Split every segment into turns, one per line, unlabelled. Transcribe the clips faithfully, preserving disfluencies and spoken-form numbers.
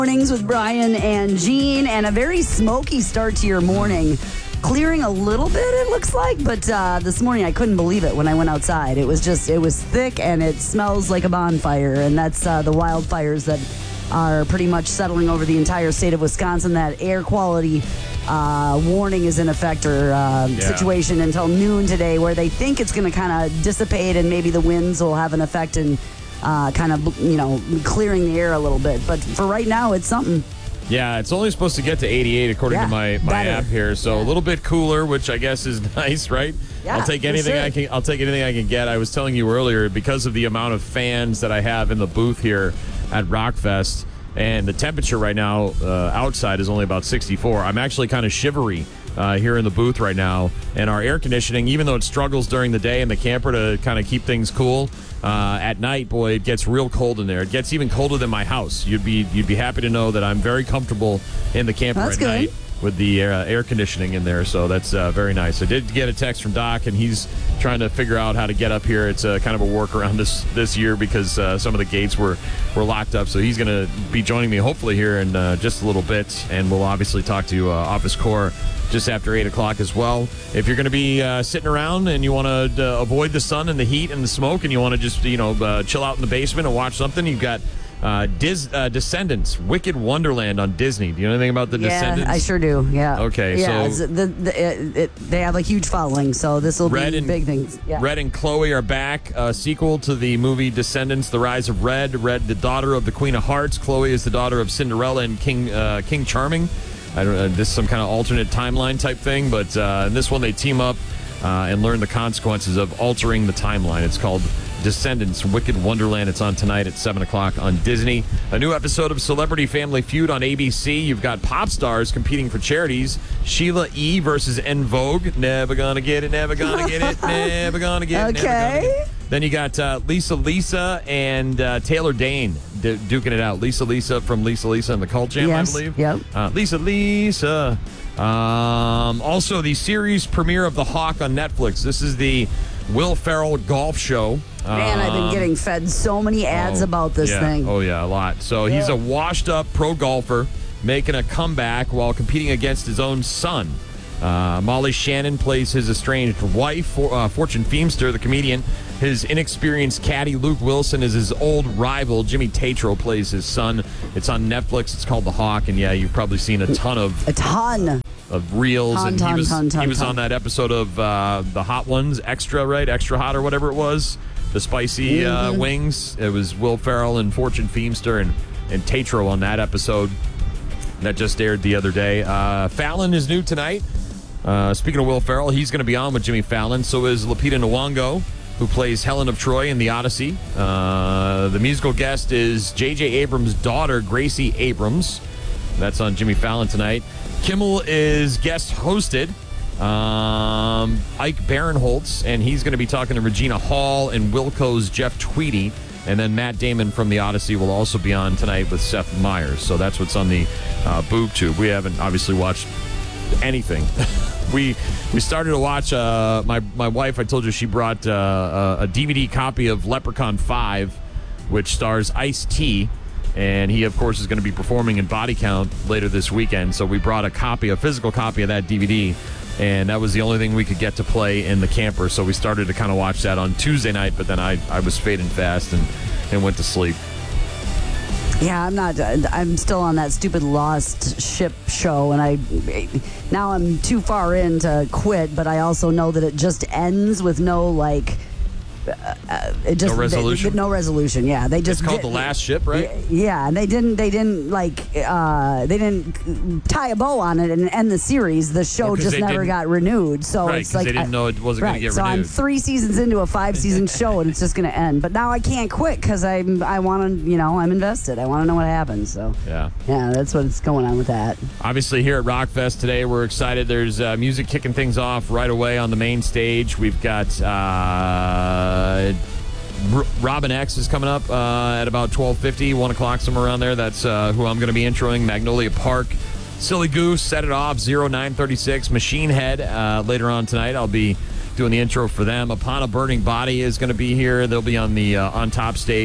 Mornings with Brian and Jean, and a very smoky start to your morning. Clearing a little bit, it looks like, but uh, this morning I couldn't believe it when I went outside. It was just, it was thick and it smells like a bonfire, and that's uh, the wildfires that are pretty much settling over the entire state of Wisconsin. That air quality uh, warning is in effect, or uh,
Yeah.
situation until noon today, where they think it's going to kind of dissipate and maybe the winds will have an effect in uh, kind of, you know, clearing the air a little bit. But for right now, it's something.
Yeah, it's only supposed to get to eighty-eight according
Yeah,
to my, my
better.
app here. So
Yeah.
a little bit cooler, which I guess is nice, right?
Yeah,
I'll take
for
anything
sure.
I can. I'll take anything I can get. I was telling you earlier, because of the amount of fans that I have in the booth here at Rockfest, and the temperature right now uh, outside is only about sixty-four. I'm actually kind of shivery uh, here in the booth right now, and our air conditioning, even though it struggles during the day in the camper to kind of keep things cool, uh, at night, boy, it gets real cold in there. It gets even colder than my house. You'd be you'd be happy to know that I'm very comfortable in the camper
That's
at
good.
night with the uh, air conditioning in there, so that's uh, very nice. I did get a text from Doc, and he's trying to figure out how to get up here. It's uh, kind of a workaround this this year because uh, some of the gates were, were locked up, so he's going to be joining me hopefully here in uh, just a little bit, and we'll obviously talk to uh, Office Core just after eight o'clock as well. If you're going to be uh, sitting around and you want to uh, avoid the sun and the heat and the smoke, and you want to just, you know, uh, chill out in the basement and watch something, you've got Uh, Dis, uh, Descendants, Wicked Wonderland on Disney. Do you know anything about the
Yeah,
Descendants?
I sure do. Yeah.
Okay,
Yeah,
so-
it's- the, the, it, it, they have a huge following, so this will be
Red and-
big things. Yeah.
Red and Chloe are back. A sequel to the movie Descendants: The Rise of Red. Red, the daughter of the Queen of Hearts. Chloe is the daughter of Cinderella and King uh, King Charming. I don't know. This is some kind of alternate timeline type thing, but uh, in this one they team up uh, and learn the consequences of altering the timeline. It's called Descendants, Wicked Wonderland. It's on tonight at seven o'clock on Disney. A new episode of Celebrity Family Feud on A B C. You've got pop stars competing for charities. Sheila E. versus En Vogue. Never gonna get it, never gonna get it, never gonna get it, never gonna
Okay.
get it. Then you got uh, Lisa Lisa and uh, Taylor Dane d- duking it out. Lisa Lisa from Lisa Lisa and the Cult Jam,
Yes,
I believe.
yep.
Uh, Lisa Lisa. Um, also, the series premiere of The Hawk on Netflix. This is the Will Ferrell golf show.
Man, I've been
Um,
getting fed so many ads
oh,
about this
yeah.
thing.
Oh, yeah, a lot. So he's
Yeah.
a washed-up pro golfer making a comeback while competing against his own son. Uh, Molly Shannon plays his estranged wife, for, uh, Fortune Feimster, the comedian. His inexperienced caddy, Luke Wilson, is his old rival. Jimmy Tatro plays his son. It's on Netflix. It's called The Hawk, and yeah, you've probably seen a ton of
A ton.
of reels,
Ton,
and
ton,
he was
ton, ton,
he was
ton.
on that episode of uh, the Hot Ones, Extra, right? Extra Hot or whatever it was, the spicy uh,
Mm-hmm.
wings. It was Will Ferrell and Fortune Feimster and and Tatro on that episode that just aired the other day. Uh, Fallon is new tonight. Uh, speaking of Will Ferrell, he's going to be on with Jimmy Fallon. So is Lupita Nyong'o, who plays Helen of Troy in The Odyssey. Uh, the musical guest is J J Abrams' daughter, Gracie Abrams. That's on Jimmy Fallon tonight. Kimmel is guest hosted. Um, Ike Barinholtz, and he's going to be talking to Regina Hall and Wilco's Jeff Tweedy. And then Matt Damon from The Odyssey will also be on tonight with Seth Meyers. So that's what's on the uh, boob tube. We haven't obviously watched anything. we we started to watch. Uh, my my wife, I told you she brought uh, a, a D V D copy of Leprechaun five, which stars Ice-T. And he, of course, is going to be performing in Body Count later this weekend. So we brought a copy, a physical copy of that D V D. And that was the only thing we could get to play in the camper. So we started to kind of watch that on Tuesday night. But then I, I was fading fast and, and went to sleep.
Yeah, I'm not. I'm still on that stupid Lost Ship show, and I now I'm too far in to quit. But I also know that it just ends with no like. Uh, it just
No resolution?
They, no resolution. Yeah, they just
It's called
did-
The Last Ship, right?
Yeah, and they didn't. They didn't like. Uh, they didn't tie a bow on it and end the series. The show
Well, 'cause
just
they
never
didn't-
got renewed. So
Right,
it's
'cause
like
they didn't
I-
know it wasn't
right,
gonna get
so I'm
renewed.
three seasons into a five season show, and it's just going to end. But now I can't quit because I'm. I want to. You know, I'm invested. I want to know what happens. So
Yeah.
yeah, that's what's going on with that.
Obviously, here at Rockfest today, we're excited. There's uh, music kicking things off right away on the main stage. We've got uh, R- Robin X is coming up uh, at about twelve fifty, one o'clock, somewhere around there. That's uh, who I'm going to be introing. Magnolia Park, Silly Goose, Set It Off, zero nine thirty-six, Machine Head. Uh, later on tonight, I'll be doing the intro for them. Upon a Burning Body is going to be here. They'll be on the uh, on top stage.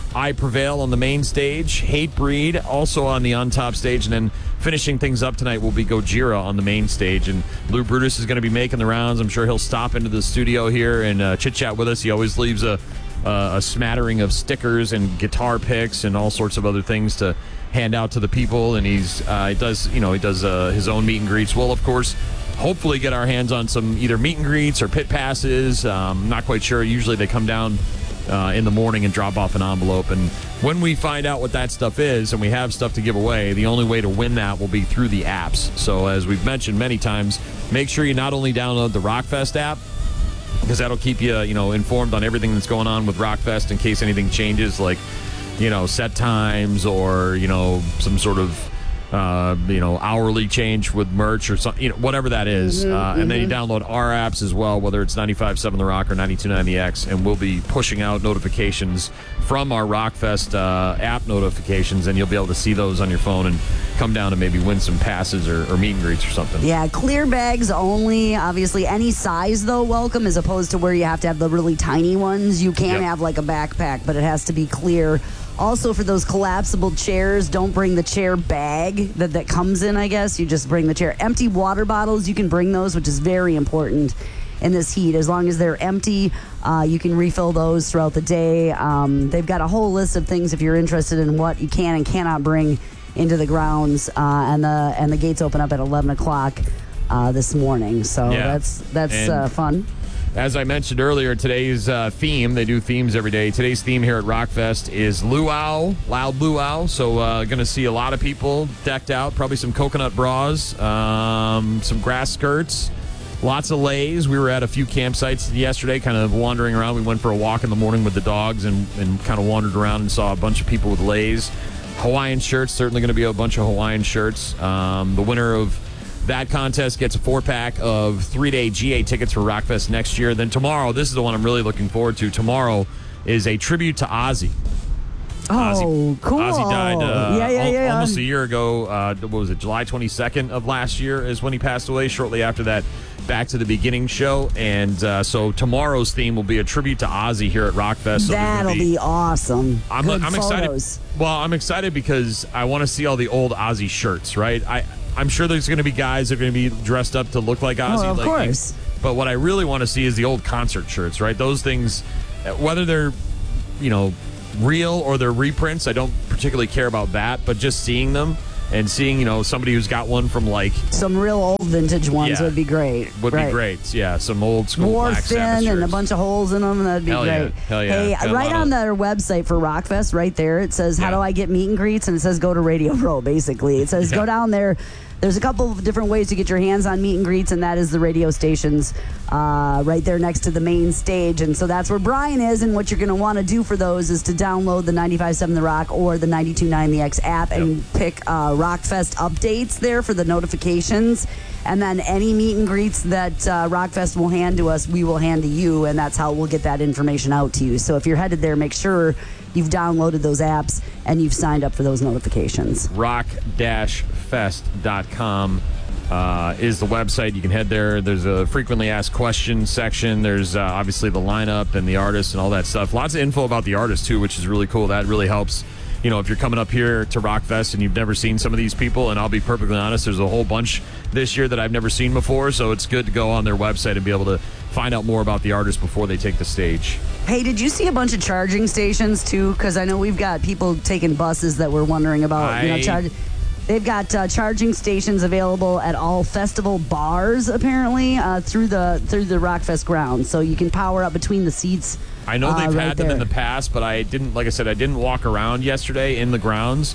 I Prevail on the main stage, Hatebreed also on the on top stage, and then finishing things up tonight will be Gojira on the main stage. And Lou Brutus is going to be making the rounds. I'm sure he'll stop into the studio here and uh, chit chat with us. He always leaves a uh, a smattering of stickers and guitar picks and all sorts of other things to hand out to the people. And he's uh, he does you know he does uh, his own meet and greets. We'll of course hopefully get our hands on some either meet and greets or pit passes. Um, not quite sure. Usually they come down Uh, in the morning and drop off an envelope. And when we find out what that stuff is and we have stuff to give away, the only way to win that will be through the apps. So as we've mentioned many times, make sure you not only download the Rockfest app, because that'll keep you, you know, informed on everything that's going on with Rockfest in case anything changes, like, you know, set times or, you know, some sort of Uh, you know, hourly change with merch or something, you know, whatever that is.
Mm-hmm,
uh,
mm-hmm.
And then you download our apps as well, whether it's ninety-five point seven The Rock or ninety-two point nine The X, and we'll be pushing out notifications from our Rockfest uh, app notifications, and you'll be able to see those on your phone and come down and maybe win some passes or, or meet and greets or something.
Yeah, clear bags only. Obviously, any size, though, welcome, as opposed to where you have to have the really tiny ones. You can
Yep.
have like a backpack, but it has to be clear. Also, for those collapsible chairs, don't bring the chair bag that, that comes in, I guess. You just bring the chair. Empty water bottles, you can bring those, which is very important in this heat. As long as they're empty, uh, you can refill those throughout the day. Um, they've got a whole list of things if you're interested in what you can and cannot bring into the grounds. Uh, and the and the gates open up at eleven o'clock uh, this morning. So
Yeah.
that's, that's
And-
uh, fun.
As I mentioned earlier, today's uh, theme, they do themes every day. Today's theme here at Rockfest is luau, loud luau. So uh, going to see a lot of people decked out, probably some coconut bras, um, some grass skirts, lots of leis. We were at a few campsites yesterday, kind of wandering around. We went for a walk in the morning with the dogs and, and kind of wandered around and saw a bunch of people with leis. Hawaiian shirts, certainly going to be a bunch of Hawaiian shirts. Um, the winner of that contest gets a four-pack of three-day G A tickets for Rockfest next year. Then tomorrow, this is the one I'm really looking forward to. Tomorrow is a tribute to Ozzy.
Oh,
Ozzy,
cool.
Ozzy died uh,
yeah, yeah,
al-
yeah.
almost a year ago. Uh, what was it, July twenty-second of last year is when he passed away, shortly after that Back to the Beginning show. And uh, so tomorrow's theme will be a tribute to Ozzy here at Rockfest. So
That'll
be,
be awesome.
I'm,
Good
I'm
photos.
excited. Well, I'm excited because I want to see all the old Ozzy shirts, right? I, I'm sure there's going to be guys that are going to be dressed up to look like Ozzy.
Oh, of
like,
course.
But what I really want to see is the old concert shirts, right? Those things, whether they're, you know, real or they're reprints, I don't particularly care about that. But just seeing them and seeing, you know, somebody who's got one from like
Some real old vintage ones
Yeah.
would be great.
would
right.
be great. Yeah, some old school
More
Black Sabbath
thin and a
shirts.
bunch of holes in them. That'd be
Hell yeah.
great.
Hell yeah.
Hey,
Got a
right
lot
on
of-
their website for Rockfest, right there, it says, how
Yeah.
do I get meet and greets? And it says, go to Radio Row, basically. It says,
Yeah.
go down there. There's a couple of different ways to get your hands on meet and greets, and that is the radio stations uh, right there next to the main stage. And so that's where Brian is, and what you're going to want to do for those is to download the ninety-five point seven The Rock or the ninety-two point nine The X app and pick uh, Rockfest updates there for the notifications. And then any meet and greets that uh, Rockfest will hand to us, we will hand to you, and that's how we'll get that information out to you. So if you're headed there, make sure you've downloaded those apps and you've signed up for those notifications.
rock dash fest dot com uh, is the website. You can head there. There's a frequently asked questions section. There's uh, obviously the lineup and the artists and all that stuff. Lots of info about the artists, too, which is really cool. That really helps. You know, if you're coming up here to Rockfest and you've never seen some of these people, and I'll be perfectly honest, there's a whole bunch this year that I've never seen before, so it's good to go on their website and be able to find out more about the artists before they take the stage.
Hey, did you see a bunch of charging stations too? Because I know we've got people taking buses that were wondering about, you know,
I-
charge. They've got uh, charging stations available at all festival bars, apparently, uh, through the through the Rockfest grounds. So you can power up between the seats.
I know
uh,
they've
right
had them in
there.
the past, but I didn't, like I said, I didn't walk around yesterday in the grounds.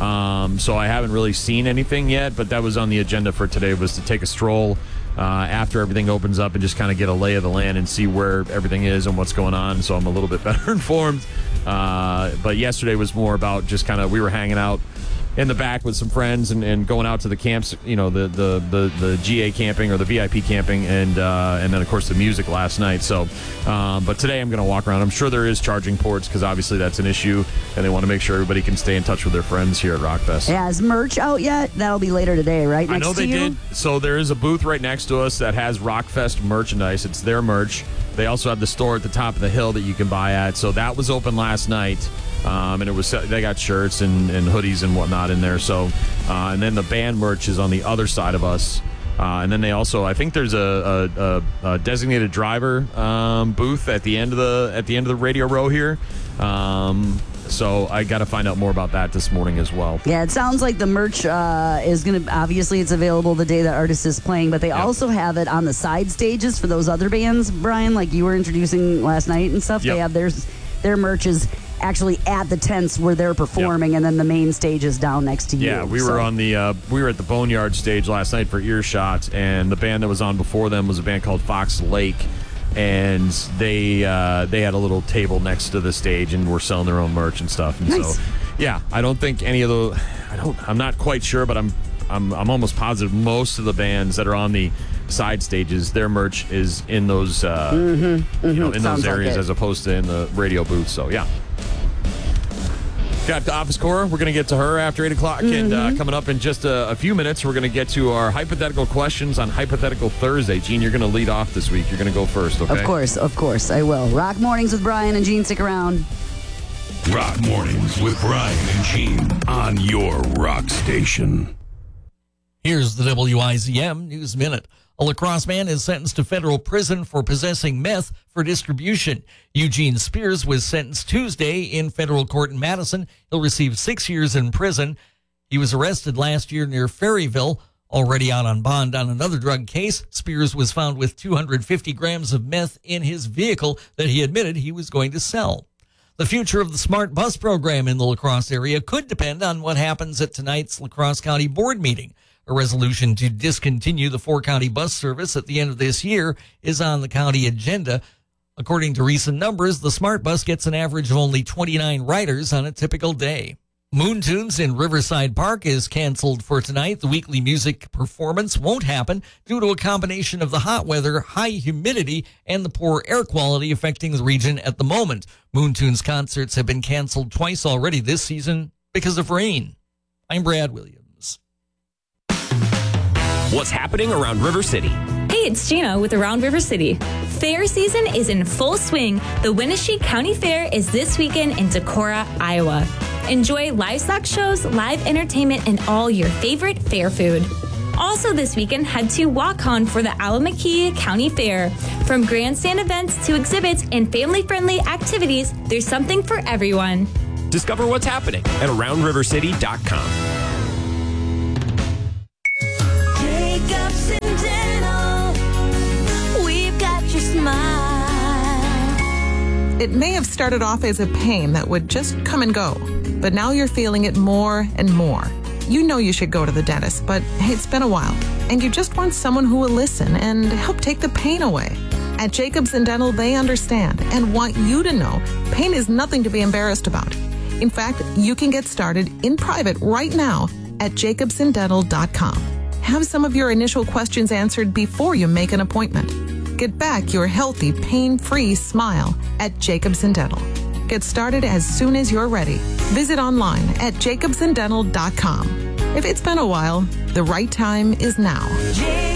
Um, so I haven't really seen anything yet, but that was on the agenda for today, was to take a stroll uh, after everything opens up and just kind of get a lay of the land and see where everything is and what's going on. So I'm a little bit better informed. Uh, but yesterday was more about just kind of, we were hanging out in the back with some friends and, and going out to the camps, you know, the, the, the, the G A camping or the V I P camping, and uh, and then, of course, the music last night. So, um, but today I'm going to walk around. I'm sure there is charging ports because obviously that's an issue, and they want to make sure everybody can stay in touch with their friends here at Rockfest.
Yeah, is merch out yet? That'll be later today, right?
I
Next
know
to
they
you?
did. So there is a booth right next to us that has Rockfest merchandise. It's their merch. They also have the store at the top of the hill that you can buy at. So that was open last night. Um, and it was they got shirts and, and hoodies and whatnot in there. So, uh, and then the band merch is on the other side of us. Uh, and then they also, I think there's a, a, a designated driver um, booth at the end of the at the end of the radio row here. Um, so I got to find out more about that this morning as well.
Yeah, it sounds like the merch uh, is going to, obviously it's available the day that artist is playing, but they yep. also have it on the side stages for those other bands, Brian, like you were introducing last night and stuff. Yep. They have their, their merch is actually at the tents where they're performing, yep. and then the main stage is down next to you.
Yeah, we
so.
were on the uh, we were at the Boneyard stage last night for Earshot, and the band that was on before them was a band called Fox Lake, and they uh, they had a little table next to the stage and were selling their own merch and stuff. And
nice.
so, yeah, I don't think any of the I don't I'm not quite sure, but I'm I'm I'm almost positive most of the bands that are on the side stages, their merch is in those uh,
mm-hmm, mm-hmm.
you know in
Sounds
those areas
like
as opposed to in the radio booth. So yeah. Got the office core. We're going to get to her after eight o'clock. Mm-hmm. And uh, coming up in just a, a few minutes, we're going to get to our hypothetical questions on Hypothetical Thursday. Gene, you're going to lead off this week. You're going to go first, okay?
Of course, of course, I will. Rock Mornings with Brian and Gene. Stick around.
Rock Mornings with Brian and Gene on your rock station.
Here's the W I Z M News Minute. A La Crosse man is sentenced to federal prison for possessing meth for distribution. Eugene Spears was sentenced Tuesday in federal court in Madison. He'll receive six years in prison. He was arrested last year near Ferryville. Already out on bond on another drug case, Spears was found with two hundred fifty grams of meth in his vehicle that he admitted he was going to sell. The future of the Smart Bus program in the La Crosse area could depend on what happens at tonight's La Crosse County Board meeting. A resolution to discontinue the four-county bus service at the end of this year is on the county agenda. According to recent numbers, the Smart Bus gets an average of only twenty-nine riders on a typical day. Moon Tunes in Riverside Park is canceled for tonight. The weekly music performance won't happen due to a combination of the hot weather, high humidity, and the poor air quality affecting the region at the moment. Moon Tunes concerts have been canceled twice already this season because of rain. I'm Brad Williams.
What's happening around River City?
Hey, it's Gina with Around River City. Fair season is in full swing. The Winneshiek County Fair is this weekend in Decorah, Iowa. Enjoy livestock shows, live entertainment, and all your favorite fair food. Also this weekend, head to Waukon for the Allamakee County Fair. From grandstand events to exhibits and family-friendly activities, there's something for everyone.
Discover what's happening at around river city dot com.
Jacobs and Dental, we've got your smile.
It may have started off as a pain that would just come and go, but now you're feeling it more and more. You know you should go to the dentist, but hey, it's been a while, and you just want someone who will listen and help take the pain away. At Jacobs and Dental, they understand and want you to know pain is nothing to be embarrassed about. In fact, you can get started in private right now at jacobs and dental dot com. Have some of your initial questions answered before you make an appointment. Get back your healthy, pain-free smile at Jacobs and Dental. Get started as soon as you're ready. Visit online at jacobs and dental dot com. If it's been a while, the right time is now.